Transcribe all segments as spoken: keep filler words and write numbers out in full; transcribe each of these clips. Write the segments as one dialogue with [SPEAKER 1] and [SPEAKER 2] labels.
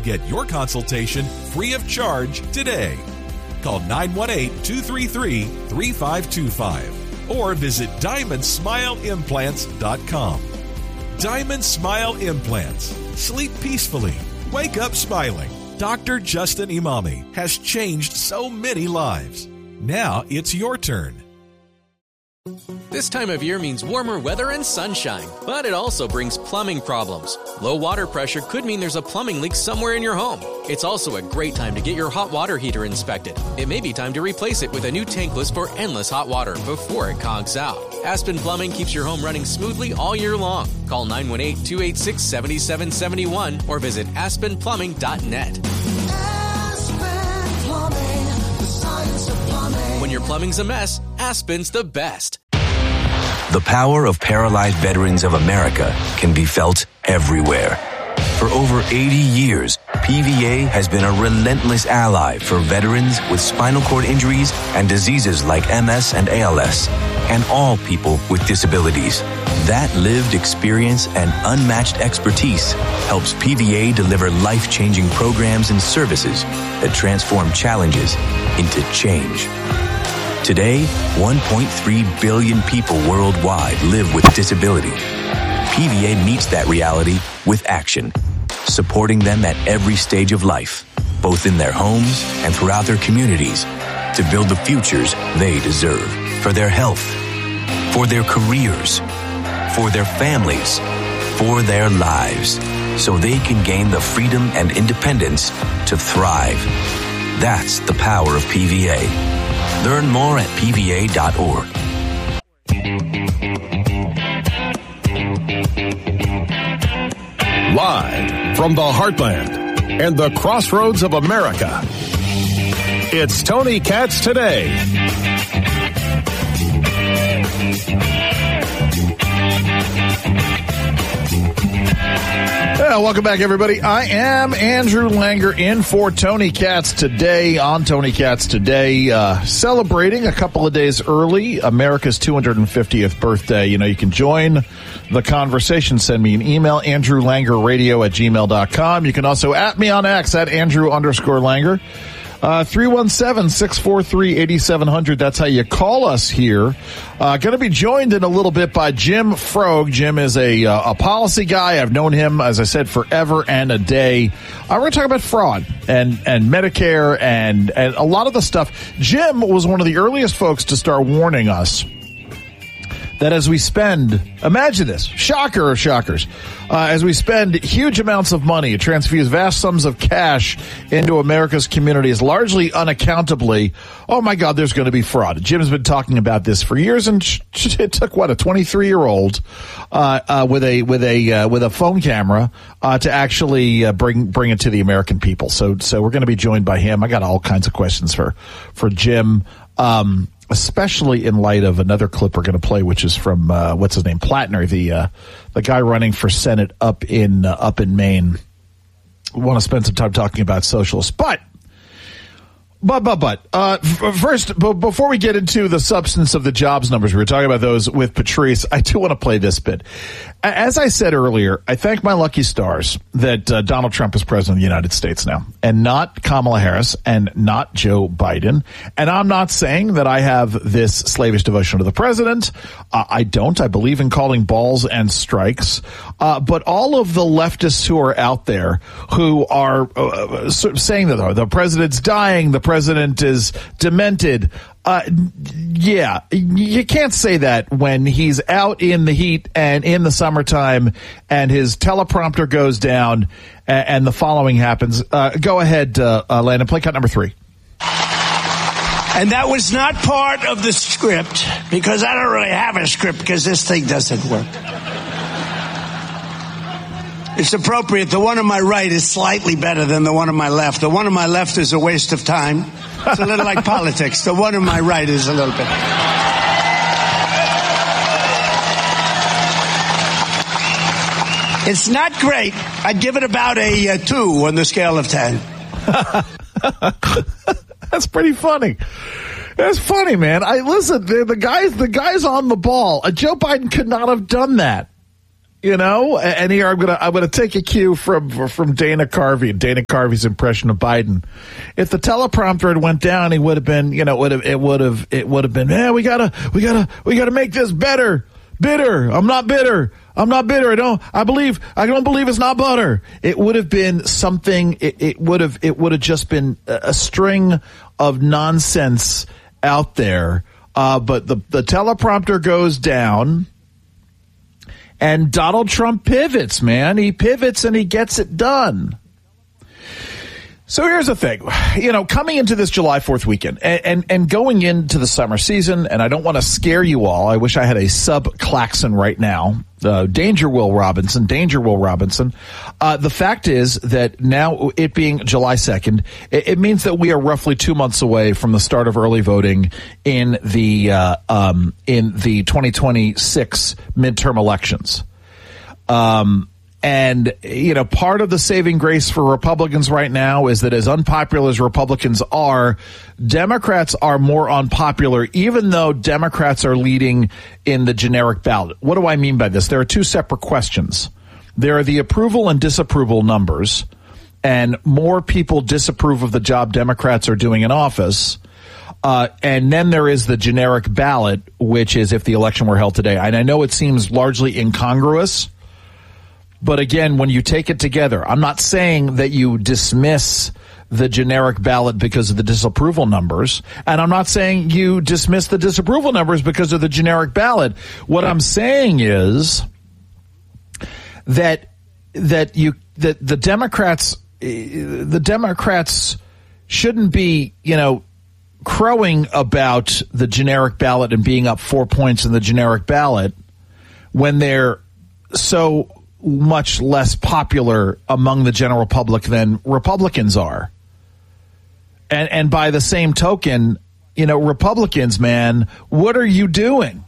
[SPEAKER 1] get your consultation free of charge today. Call nine one eight, two three three, three five two five or visit diamond smile implants dot com. Diamond Smile Implants. Sleep peacefully. Wake up smiling. Doctor Justin Imami has changed so many lives. Now it's your turn.
[SPEAKER 2] This time of year means warmer weather and sunshine, but it also brings plumbing problems. Low water pressure could mean there's a plumbing leak somewhere in your home. It's also a great time to get your hot water heater inspected. It may be time to replace it with a new tankless for endless hot water before it conks out. Aspen Plumbing keeps your home running smoothly all year long. Call nine one eight, two eight six, seven seven seven one or visit aspen plumbing dot net.
[SPEAKER 3] Aspen Plumbing, the science of plumbing.
[SPEAKER 2] When your plumbing's a mess, Aspen's the best.
[SPEAKER 4] The power of paralyzed veterans of America can be felt everywhere. For over eighty years, P V A has been a relentless ally for veterans with spinal cord injuries and diseases like M S and A L S, and all people with disabilities. That lived experience and unmatched expertise helps P V A deliver life-changing programs and services that transform challenges into change. Today, one point three billion people worldwide live with disability. P V A meets that reality with action, supporting them at every stage of life, both in their homes and throughout their communities, to build the futures they deserve for their health, for their careers, for their families, for their lives, so they can gain the freedom and independence to thrive. That's the power of P V A. Learn more at P V A dot org.
[SPEAKER 5] Live from the heartland and the crossroads of America, it's Tony Katz Today.
[SPEAKER 6] Yeah, welcome back, everybody. I am Andrew Langer in for Tony Katz Today on Tony Katz Today, uh, celebrating a couple of days early America's two hundred fiftieth birthday. You know, you can join the conversation. Send me an email, andrew langer radio at gmail dot com. You can also at me on X at Andrew underscore Langer. Uh, three one seven, six four three, eight seven zero zero. That's how you call us here. Uh, going to be joined in a little bit by Jim Froeg. Jim is a, uh, a policy guy. I've known him, as I said, forever and a day. Uh, we're going to talk about fraud and, and Medicare and, and a lot of the stuff. Jim was one of the earliest folks to start warning us that as we spend, imagine this, shocker of shockers, uh, as we spend huge amounts of money, transfuse vast sums of cash into America's communities, largely unaccountably, oh my God, there's going to be fraud. Jim's been talking about this for years, and it took, what, a twenty-three-year-old uh, uh, with a with a uh, with a phone camera uh, to actually uh, bring bring it to the American people. So so we're going to be joined by him. I got all kinds of questions for for Jim. Um, especially in light of another clip we're going to play, which is from, uh, what's his name? Plattner, the, uh, the guy running for Senate up in, uh, up in Maine. We want to spend some time talking about socialists, but, but, but, but, uh, f- first, b- before we get into the substance of the jobs numbers, we were talking about those with Patrice. I do want to play this bit. As I said earlier, I thank my lucky stars that uh, Donald Trump is president of the United States now, and not Kamala Harris and not Joe Biden. And I'm not saying that I have this slavish devotion to the president. Uh, I don't. I believe in calling balls and strikes. Uh, but all of the leftists who are out there who are uh, sort of saying that the president's dying, the president is demented, Uh, yeah, you can't say that when he's out in the heat and in the summertime and his teleprompter goes down and, and the following happens. Uh, go ahead, uh, uh, Landon, play cut number three.
[SPEAKER 7] And that was not part of the script because I don't really have a script because this thing doesn't work. It's appropriate. The one on my right is slightly better than the one on my left. The one on my left is a waste of time. It's a little like politics. The one on my right is a little bit. It's not great. I'd give it about a uh, two on the scale of ten.
[SPEAKER 6] That's pretty funny. That's funny, man. I listen. The, the guys, the guys on the ball. Uh, Joe Biden could not have done that. You know, and here I'm gonna I'm gonna take a cue from from Dana Carvey, Dana Carvey's impression of Biden. If the teleprompter had went down, he would have been, you know, would have it would have it would have been, yeah, we gotta we gotta we gotta make this better, bitter. I'm not bitter. I'm not bitter. I don't. I believe. I don't believe it's not butter. It would have been something. It, it would have. It would have just been a, a string of nonsense out there. Uh, but the the teleprompter goes down. And Donald Trump pivots, man. He pivots and he gets it done. So here's the thing. You know, coming into this July fourth weekend and, and, and going into the summer season, and I don't want to scare you all. I wish I had a sub-klaxon right now. Uh, danger, Will Robinson. Danger, Will Robinson. Uh, the fact is that now, it being July second, it, it means that we are roughly two months away from the start of early voting in the uh, um, in the twenty twenty-six midterm elections. Um. And, you know, part of the saving grace for Republicans right now is that as unpopular as Republicans are, Democrats are more unpopular, even though Democrats are leading in the generic ballot. What do I mean by this? There are two separate questions. There are the approval and disapproval numbers, and more people disapprove of the job Democrats are doing in office. Uh, and then there is the generic ballot, which is if the election were held today. And I know it seems largely incongruous. But again, when you take it together, I'm not saying that you dismiss the generic ballot because of the disapproval numbers, and I'm not saying you dismiss the disapproval numbers because of the generic ballot. What I'm saying is that that you that the Democrats the Democrats shouldn't be, you know, crowing about the generic ballot and being up four points in the generic ballot when they're so much less popular among the general public than Republicans are. And and by the same token, you know, Republicans, man, what are you doing?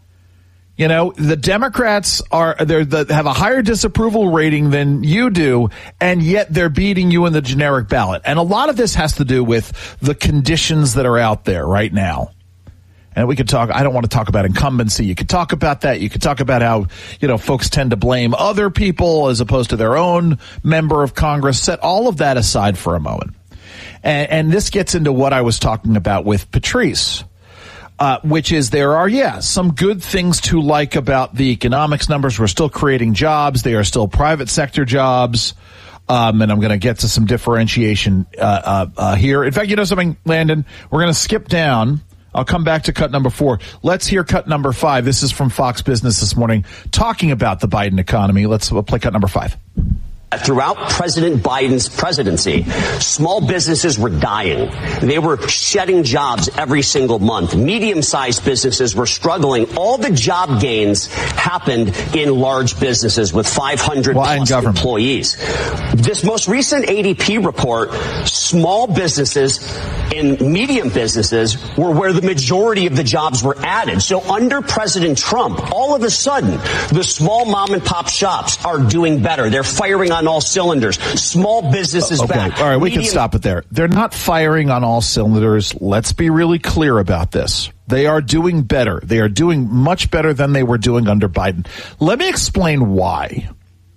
[SPEAKER 6] You know, the Democrats are they're the, have a higher disapproval rating than you do, and yet they're beating you in the generic ballot. And a lot of this has to do with the conditions that are out there right now. And we could talk, I don't want to talk about incumbency. You could talk about that. You could talk about how, you know, folks tend to blame other people as opposed to their own member of Congress. Set all of that aside for a moment. And, and this gets into what I was talking about with Patrice, uh, which is there are, yeah, some good things to like about the economics numbers. We're still creating jobs. They are still private sector jobs. Um, and I'm going to get to some differentiation uh, uh, uh, here. In fact, you know something, Landon? We're going to skip down. I'll come back to cut number four. Let's hear cut number five. This is from Fox Business this morning, talking about the Biden economy. Let's we'll play cut number five.
[SPEAKER 8] Throughout President Biden's presidency, small businesses were dying. They were shedding jobs every single month. Medium-sized businesses were struggling. All the job gains happened in large businesses with five hundred well, plus employees. This most recent A D P report, small businesses and medium businesses were where the majority of the jobs were added. So under President Trump, all of a sudden, the small mom and pop shops are doing better. They're firing on all cylinders. Small businesses okay. back.
[SPEAKER 6] All right, we Medium- can stop it there. They're not firing on all cylinders. Let's be really clear about this. They are doing better. They are doing much better than they were doing under Biden. Let me explain why.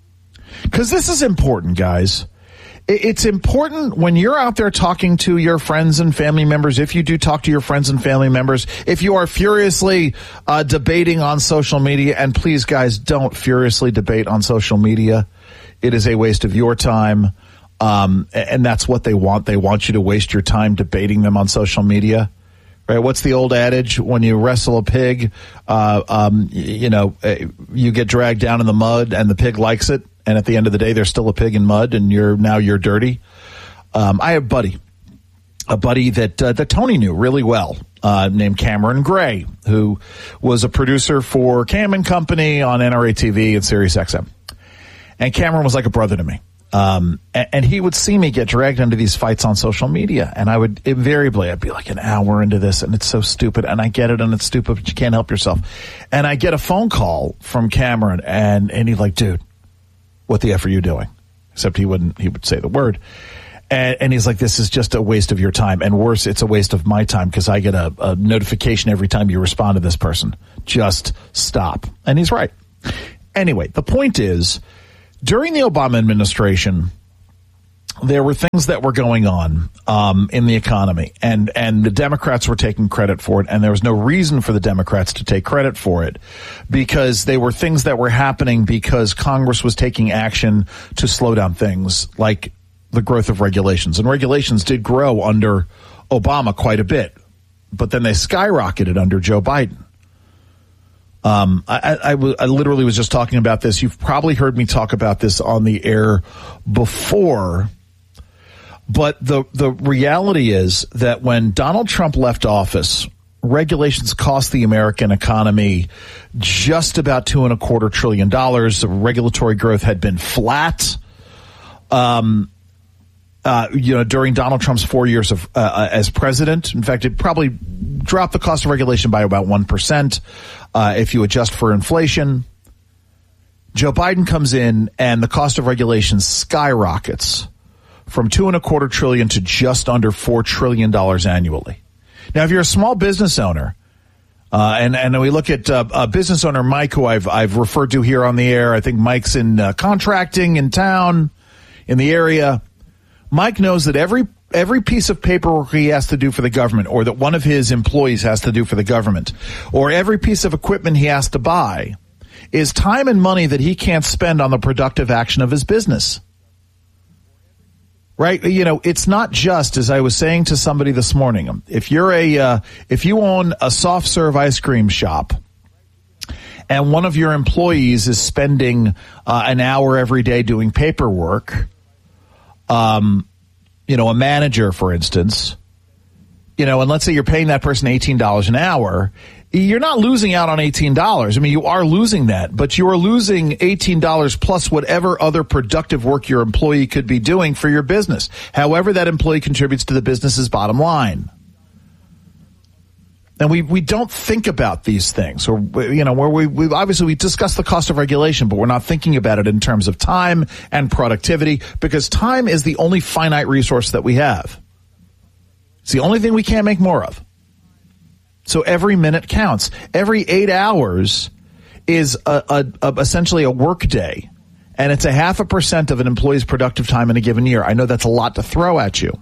[SPEAKER 6] Because this is important, guys. It's important when you're out there talking to your friends and family members, if you do talk to your friends and family members, if you are furiously uh, debating on social media, and please, guys, don't furiously debate on social media. It is a waste of your time, um, and that's what they want. They want you to waste your time debating them on social media. Right? What's the old adage? When you wrestle a pig, uh, um, you know, you get dragged down in the mud, and the pig likes it. And at the end of the day, there's still a pig in mud, and you're now you're dirty. Um, I have a buddy, a buddy that uh, that Tony knew really well, uh, named Cameron Gray, who was a producer for Cam and Company on N R A T V and Sirius X M. And Cameron was like a brother to me. Um, and, and he would see me get dragged into these fights on social media. And I would invariably, I'd be like an hour into this, and it's so stupid. And I get it, and it's stupid, but you can't help yourself. And I get a phone call from Cameron, and, and he's like, dude, what the F are you doing? Except he wouldn't, he would say the word. And, and he's like, this is just a waste of your time. And worse, it's a waste of my time because I get a, a notification every time you respond to this person. Just stop. And he's right. anyway, the point is, during the Obama administration, there were things that were going on um, in the economy, and, and the Democrats were taking credit for it, and there was no reason for the Democrats to take credit for it because they were things that were happening because Congress was taking action to slow down things like the growth of regulations. And regulations did grow under Obama quite a bit, but then they skyrocketed under Joe Biden. Um, I, I, I, w- I literally was just talking about this. You've probably heard me talk about this on the air before. But the, the reality is that when Donald Trump left office, regulations cost the American economy just about two and a quarter trillion dollars. The regulatory growth had been flat. Um, uh, you know, during Donald Trump's four years of uh, as president, in fact, it probably dropped the cost of regulation by about one percent uh, if you adjust for inflation. Joe Biden comes in and the cost of regulation skyrockets from two and a quarter trillion to just under four trillion dollars annually. Now, if you're a small business owner, uh, and, and we look at uh, uh, business owner Mike, who I've, I've referred to here on the air. I think Mike's in uh, contracting in town, in the area. Mike knows that every, every piece of paperwork he has to do for the government, or that one of his employees has to do for the government, or every piece of equipment he has to buy, is time and money that he can't spend on the productive action of his business. Right? You know, it's not just, as I was saying to somebody this morning, if you're a, uh, if you own a soft serve ice cream shop and one of your employees is spending uh, an hour every day doing paperwork, um, you know, a manager, for instance, you know, and let's say you're paying that person eighteen dollars an hour, you're not losing out on eighteen dollars. I mean, you are losing that, but you are losing eighteen dollars plus whatever other productive work your employee could be doing for your business. However, that employee contributes to the business's bottom line. And we, we don't think about these things, or, you know, where we, we obviously we discuss the cost of regulation, but we're not thinking about it in terms of time and productivity, because time is the only finite resource that we have. It's the only thing we can't make more of. So every minute counts. Every eight hours is a, a, a, essentially a work day, and it's a half a percent of an employee's productive time in a given year. I know that's a lot to throw at you.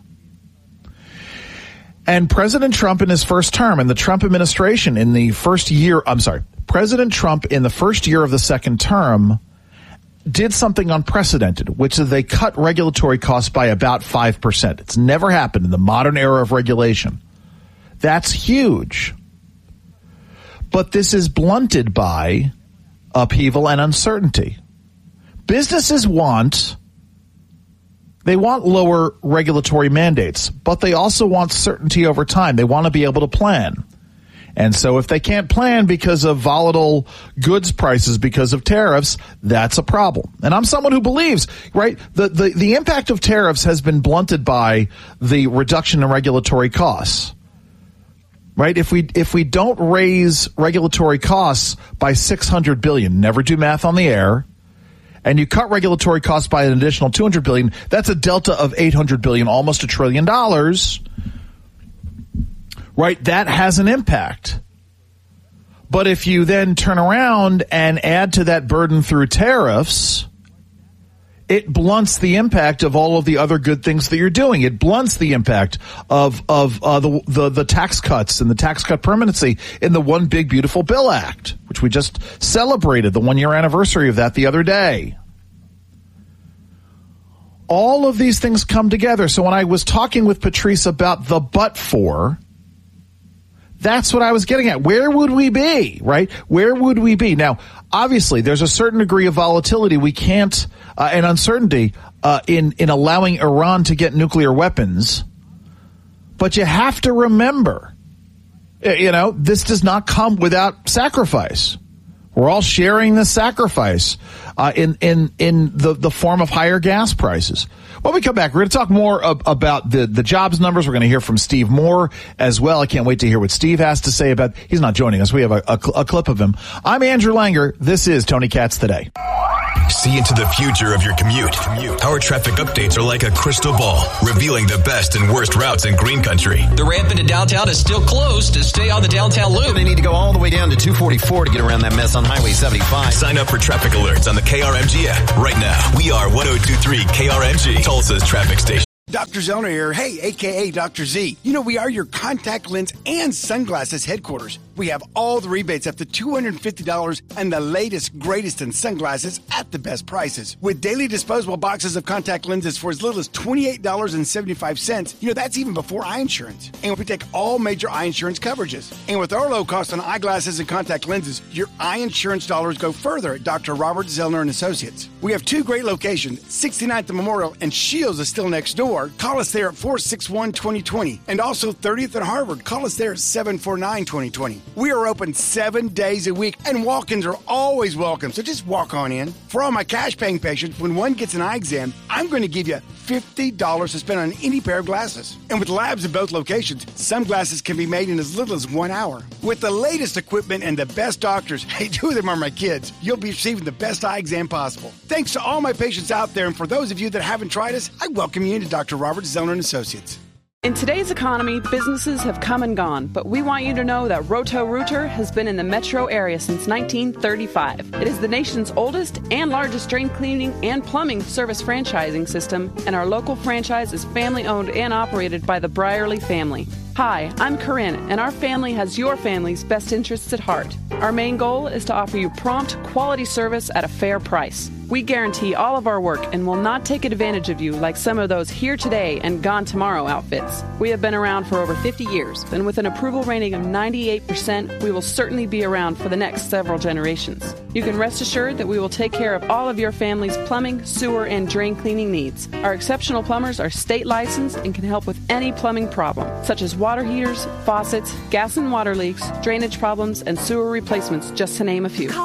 [SPEAKER 6] And President Trump in his first term, and the Trump administration in the first year, I'm sorry, President Trump in the first year of the second term did something unprecedented, which is they cut regulatory costs by about five percent. It's never happened in the modern era of regulation. That's huge. But this is blunted by upheaval and uncertainty. Businesses want, they want lower regulatory mandates, but they also want certainty over time. They want to be able to plan. And so if they can't plan because of volatile goods prices, because of tariffs, that's a problem. And I'm someone who believes, right, the, the, the impact of tariffs has been blunted by the reduction in regulatory costs. Right? If we, if we don't raise regulatory costs by six hundred billion dollars, never do math on the air, and you cut regulatory costs by an additional two hundred billion dollars, that's a delta of eight hundred billion dollars, almost a trillion dollars. Right? That has an impact. But if you then turn around and add to that burden through tariffs, it blunts the impact of all of the other good things that you're doing. It blunts the impact of of uh, the, the the tax cuts and the tax cut permanency in the One Big Beautiful Bill Act, which we just celebrated the one year anniversary of that the other day. All of these things come together. So when I was talking with Patrice about the but for, that's what I was getting at. Where would we be, right? Where would we be? Now, obviously, there's a certain degree of volatility we can't, uh, and uncertainty uh, in, in allowing Iran to get nuclear weapons. But you have to remember, you know, this does not come without sacrifice. We're all sharing the sacrifice uh, in, in, in the, the form of higher gas prices. When we come back, we're going to talk more ab- about the, the jobs numbers. We're going to hear from Steve Moore as well. I can't wait to hear what Steve has to say about, he's not joining us. We have a, a, cl- a clip of him. I'm Andrew Langer. This is Tony Katz Today.
[SPEAKER 9] See into the future of your commute. Our traffic updates are like a crystal ball, revealing the best and worst routes in Green Country.
[SPEAKER 10] The ramp into downtown is still closed to stay on the downtown loop.
[SPEAKER 11] They need to go all the way down to two forty-four to get around that mess on Highway seventy-five.
[SPEAKER 9] Sign up for traffic alerts on the K R M G app. Right now, we are one oh two point three K R M G, Tulsa's traffic station.
[SPEAKER 12] Doctor Zellner here. Hey, a k a. Doctor Z. You know, we are your contact lens and sunglasses headquarters. We have all the rebates up to two hundred fifty dollars and the latest, greatest in sunglasses at the best prices. With daily disposable boxes of contact lenses for as little as twenty-eight dollars and seventy-five cents, you know, that's even before eye insurance. And we take all major eye insurance coverages. And with our low cost on eyeglasses and contact lenses, your eye insurance dollars go further at Doctor Robert Zellner and Associates. We have two great locations, sixty-ninth and Memorial, and Shields is still next door. Call us there at four six one, two oh two oh. And also thirtieth and Harvard. Call us there at seven four nine, two oh two oh. We are open seven days a week, and walk-ins are always welcome, so just walk on in. For all my cash-paying patients, when one gets an eye exam, I'm going to give you fifty dollars to spend on any pair of glasses. And with labs in both locations, some glasses can be made in as little as one hour. With the latest equipment and the best doctors, hey, two of them are my kids, you'll be receiving the best eye exam possible. Thanks to all my patients out there, and for those of you that haven't tried us, I welcome you into Doctor Robert Zellner and Associates.
[SPEAKER 13] In today's economy, businesses have come and gone, but we want you to know that Roto-Rooter has been in the metro area since nineteen thirty-five. It is the nation's oldest and largest drain cleaning and plumbing service franchising system, and our local franchise is family-owned and operated by the Brierly family. Hi, I'm Corinne, and our family has your family's best interests at heart. Our main goal is to offer you prompt, quality service at a fair price. We guarantee all of our work and will not take advantage of you like some of those here today and gone tomorrow outfits. We have been around for over fifty years, and with an approval rating of ninety-eight percent, we will certainly be around for the next several generations. You can rest assured that we will take care of all of your family's plumbing, sewer, and drain cleaning needs. Our exceptional plumbers are state licensed and can help with any plumbing problem, such as water heaters, faucets, gas and water leaks, drainage problems, and sewer replacements, just to name a few.